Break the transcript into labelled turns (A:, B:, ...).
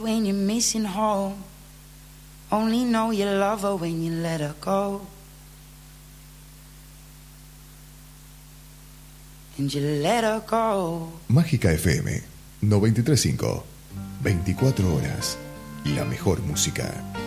A: When you're missing home, only know you love her when you let her go. And you let her go.
B: Mágica FM 93.5. 24 horas. La mejor música.